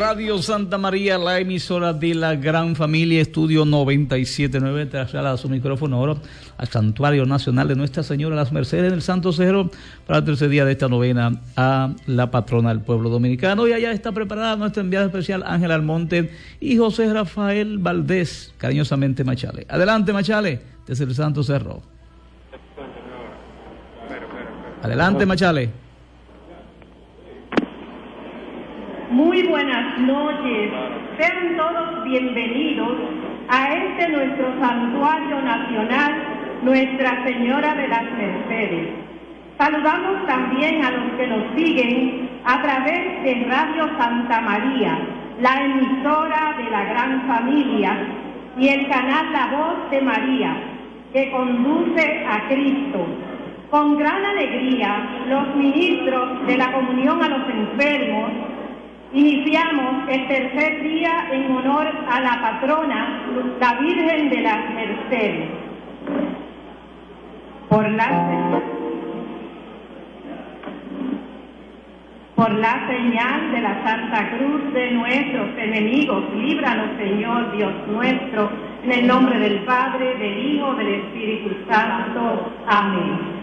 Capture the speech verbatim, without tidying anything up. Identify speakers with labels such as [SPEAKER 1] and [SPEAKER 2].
[SPEAKER 1] Radio Santa María, la emisora de la gran familia, estudio noventa y siete punto nueve, traslada su micrófono ahora al Santuario Nacional de Nuestra Señora Las Mercedes en el Santo Cerro para el tercer día de esta novena a la patrona del pueblo dominicano. Y allá está preparada nuestra enviada especial Ángela Almonte y José Rafael Valdés, cariñosamente Machale. Adelante, Machale, desde el Santo Cerro. Adelante, Machale.
[SPEAKER 2] Muy buenas noches, sean todos bienvenidos a este nuestro santuario nacional, Nuestra Señora de las Mercedes. Saludamos también a los que nos siguen a través de Radio Santa María, la emisora de la gran familia, y el canal La Voz de María, que conduce a Cristo. Con gran alegría, los ministros de la comunión a los enfermos iniciamos el tercer día en honor a la patrona, la Virgen de las Mercedes. Por la, por la señal de la Santa Cruz de nuestros enemigos, líbranos, Señor Dios nuestro, en el nombre del Padre, del Hijo, del Espíritu Santo. Amén.